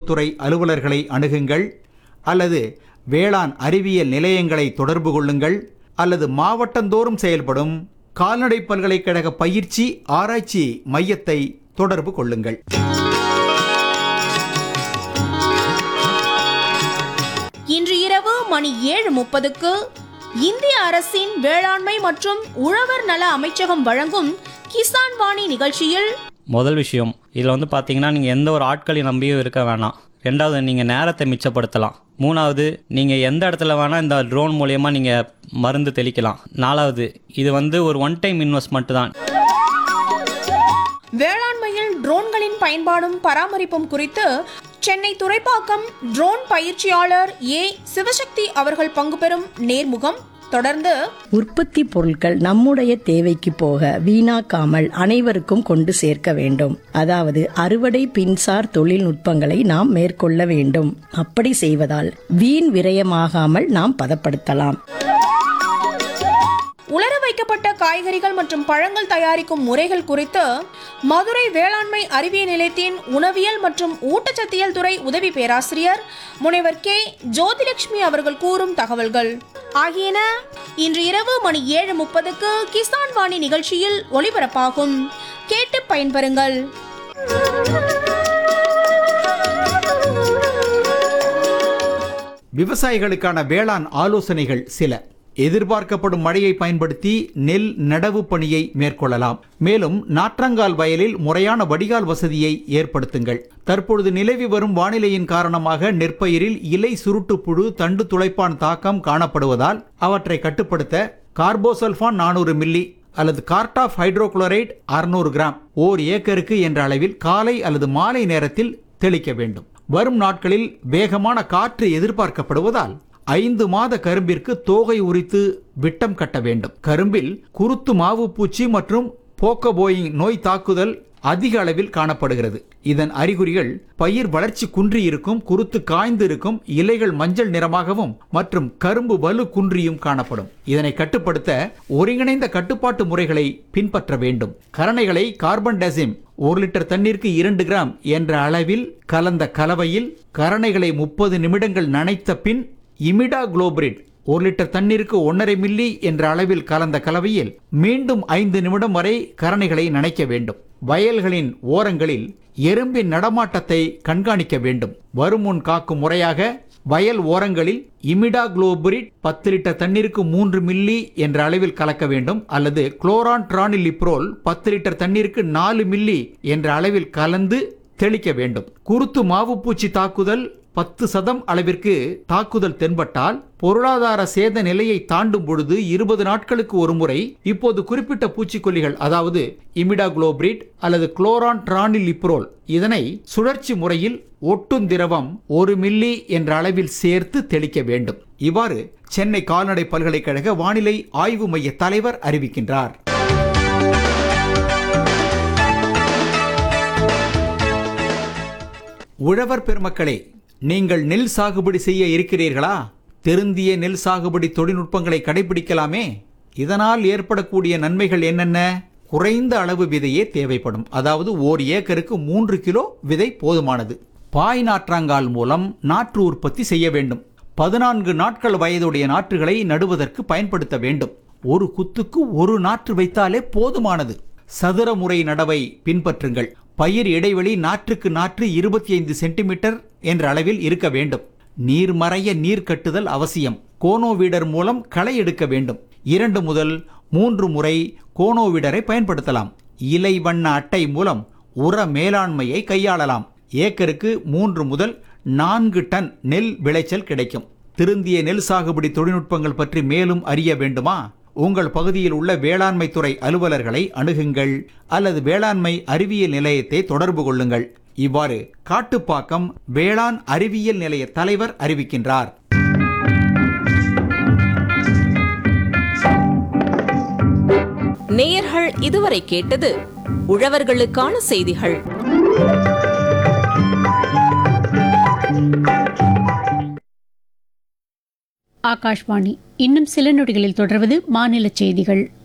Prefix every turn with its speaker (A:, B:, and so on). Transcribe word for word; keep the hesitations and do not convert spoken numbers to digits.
A: வேளாண்மைத்துறை அலுவலர்களை அணுகுங்கள், அல்லது வேளாண் அறிவியல் நிலையங்களை தொடர்பு கொள்ளுங்கள், அல்லது மாவட்டந்தோறும் செயல்படும் கால்நடை பல்கலைக்கழக பயிற்சி ஆராய்ச்சி மையத்தை தொடர்பு கொள்ளுங்கள்.
B: இன்று இரவு மணி ஏழு முப்பதுக்கு இந்திய அரசின் வேளாண்மை மற்றும் உழவர் நல அமைச்சகம் வழங்கும் கிசான் வாணி நிகழ்ச்சியில்
C: முதல் விஷயம் இதில் வந்து பார்த்தீங்கன்னா நீங்கள் எந்த ஒரு ஆட்களையும் நம்பியும் இருக்க வேணாம். ரெண்டாவது, நீங்கள் நேரத்தை மிச்சப்படுத்தலாம். மூணாவது, நீங்கள் எந்த இடத்துல வேணால் இந்த ட்ரோன் மூலயமா நீங்கள் மருந்து தெளிக்கலாம். நாலாவது, இது வந்து ஒரு ஒன் டைம் இன்வெஸ்ட்மெண்ட் தான்.
B: வேளாண்மையில் ட்ரோன்களின் பயன்பாடும் பராமரிப்பும் குறித்து சென்னை துறைப்பாக்கம் ட்ரோன் பயிற்சியாளர் ஏ சிவசக்தி அவர்கள் பங்கு பெறும் நேர்முகம். தொடர்ந்து
D: உற்பத்தி பொருட்கள் நம்முடைய தேவைக்கு போக வீணாக்காமல் அனைவருக்கும் கொண்டு சேர்க்க வேண்டும். அதாவது அறுவடை பின்சார் தொழில்நுட்பங்களை நாம் மேற்கொள்ள வேண்டும். அப்படி செய்வதால் வீண் விரயமாகாமல் நாம் பதப்படுத்தலாம்.
B: உலர வைக்கப்பட்ட காய்கறிகள் மற்றும் பழங்கள் தயாரிக்கும் முறைகள் குறித்து மதுரை வேளாண்மை அறிவியல் நிலையத்தின் உணவியல் மற்றும் ஊட்டச்சத்தியல் துறை உதவி பேராசிரியர் முனைவர் கே ஜோதிலட்சுமி அவர்கள் கூறும் தகவல்கள் ஆகியன இன்று இரவு மணி ஏழு முப்பதுக்கு கிசான் வாணி நிகழ்ச்சியில் ஒளிபரப்பாகும். கேட்டு பயன்பெறுங்கள்.
A: விவசாயிகளுக்கான வேளாண் ஆலோசனைகள் சில. எதிர்பார்க்கப்படும் மழையை பயன்படுத்தி நெல் நடவு பணியை மேற்கொள்ளலாம். மேலும் நாற்றங்கால் வயலில் முறையான வடிகால் வசதியை ஏற்படுத்துங்கள். தற்பொழுது நிலவி வரும் வானிலையின் காரணமாக நெற்பயிரில் இலை சுருட்டு புழு, தண்டு துளைப்பான் தாக்கம் காணப்படுவதால் அவற்றை கட்டுப்படுத்த கார்போசல்ஃபான் நானூறு மில்லி அல்லது கார்டாஃப் ஹைட்ரோகுளோரைட் அறுநூறு கிராம் ஓர் ஏக்கருக்கு என்ற அளவில் காலை அல்லது மாலை நேரத்தில் தெளிக்க வேண்டும். வரும் நாட்களில் வேகமான காற்று எதிர்பார்க்கப்படுவதால் ஐந்து மாத கரும்பிற்கு தோகை உரித்து விட்டம் கட்ட வேண்டும். கரும்பில் குருத்து மாவு பூச்சி மற்றும் போக்கபோயிங் நோய் தாக்குதல் அதிக அளவில் காணப்படுகிறது. இதன் அறிகுறிகள் பயிர் வளர்ச்சி குன்றி இருக்கும், குருத்து காய்ந்து இருக்கும், இலைகள் மஞ்சள் நிறமாகவும் மற்றும் கரும்பு வலு குன்றியும் காணப்படும். இதனை கட்டுப்படுத்த ஒருங்கிணைந்த கட்டுப்பாட்டு முறைகளை பின்பற்ற வேண்டும். கரணைகளை கார்பன் டெசிம் ஒரு லிட்டர் தண்ணீருக்கு இரண்டு கிராம் என்ற அளவில் கலந்த கலவையில் கரணைகளை முப்பது நிமிடங்கள் நனைத்த பின் இமிடா குளோபரிட் ஒரு லிட்டர் தண்ணீருக்கு ஒன்றரை மில்லி என்ற அளவில் கலந்த கலவையில் மீண்டும் ஐந்து நிமிடம் வரை கரணைகளை நனைக்க வேண்டும். வயல்களின் ஓரங்களில் எறும்பின் நடமாட்டத்தை கண்காணிக்க வேண்டும். வருமுன் காக்கும் முறையாக வயல் ஓரங்களில் இமிடா குளோபரிட் பத்து லிட்டர் தண்ணீருக்கு மூன்று மில்லி என்ற அளவில் கலக்க வேண்டும். அல்லது குளோரான் டிரானிலிப்ரோல் பத்து லிட்டர் தண்ணீருக்கு நாலு மில்லி என்ற அளவில் கலந்து தெளிக்க வேண்டும். குருத்து மாவு பூச்சி தாக்குதல் பத்து சதம் அளவிற்கு தாக்குதல் தென்பட்டால் பொருளாதார சேத நிலையை தாண்டும் பொழுது இருபது நாட்களுக்கு ஒரு முறை இப்போது குறிப்பிட்ட பூச்சிக்கொல்லிகள், அதாவது இமிடா குளோபரிட் அல்லது குளோரான் டிரானிலிப்ரோல், இதனை சுழற்சி முறையில் ஒட்டும் திரவம் ஒரு மில்லி என்ற அளவில் சேர்த்து தெளிக்க வேண்டும். இவ்வாறு சென்னை கால்நடை பல்கலைக்கழக வானிலை ஆய்வு மைய தலைவர் அறிவிக்கின்றார். உழவர் பெருமக்களே, நீங்கள் நெல் சாகுபடி செய்ய இருக்கிறீர்களா? திருந்திய நெல் சாகுபடி தொழில்நுட்பங்களை கடைபிடிக்கலாமே. இதனால் ஏற்படக்கூடிய நன்மைகள் என்னென்ன? குறைந்த அளவு விதையே தேவைப்படும். அதாவது ஓர் ஏக்கருக்கு மூன்று கிலோ விதை போதுமானது. பாய் நாற்றாங்கால் மூலம் நாற்று உற்பத்தி செய்ய வேண்டும். பதினான்கு நாட்கள் வயதுடைய நாற்றுகளை நடுவதற்கு பயன்படுத்த வேண்டும். ஒரு குத்துக்கு ஒரு நாற்று வைத்தாலே போதுமானது. சதுர முறை நடவை பின்பற்றுங்கள். பயிர் இடைவெளி நாற்றுக்கு நாற்று இருபத்தி ஐந்து சென்டிமீட்டர் என்ற அளவில் இருக்க வேண்டும். நீர்மறைய நீர் கட்டுதல் அவசியம். கோனோவீடர் மூலம் களை எடுக்க வேண்டும். இரண்டு முதல் மூன்று முறை கோனோவீடரை பயன்படுத்தலாம். இலை வண்ண அட்டை மூலம் உர மேலாண்மையை கையாளலாம். ஏக்கருக்கு மூன்று முதல் நான்கு டன் நெல் விளைச்சல் கிடைக்கும். திருந்திய நெல் சாகுபடி தொழில்நுட்பங்கள் பற்றி மேலும் அறிய வேண்டுமா? உங்கள் பகுதியில் உள்ள வேளாண்மை துறை அலுவலர்களை அணுகுங்கள் அல்லது வேளாண்மை அறிவியல் நிலையத்தை தொடர்பு கொள்ளுங்கள். இவ்வாறு காட்டுப்பாக்கம் வேளாண் அறிவியல் நிலைய தலைவர் அறிவிக்கின்றார்.
E: நேயர்கள் இதுவரை கேட்டது உழவர்களுக்கான செய்திகள்.
F: ஆகாஷ்வாணி. இன்னும் சில நொடிகளில் தொடர்வது மாநில செய்திகள்.